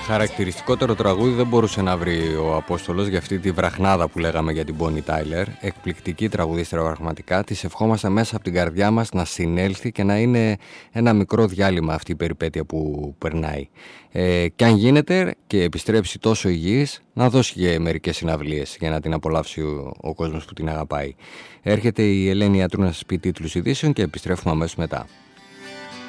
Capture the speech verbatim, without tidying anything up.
Χαρακτηριστικότερο τραγούδι δεν μπορούσε να βρει ο Απόστολος για αυτή τη βραχνάδα που λέγαμε για την Bonnie Tyler. Εκπληκτική τραγουδίστρια πραγματικά. Της ευχόμαστε μέσα από την καρδιά μας να συνέλθει και να είναι ένα μικρό διάλειμμα αυτή η περιπέτεια που περνάει. Ε, και αν γίνεται και επιστρέψει τόσο υγιής, να δώσει και μερικές συναυλίες για να την απολαύσει ο, ο κόσμος που την αγαπάει. Έρχεται η Ελένη Ιατρού να σας πει τίτλους ειδήσεων και επιστρέφουμε αμέσως μετά.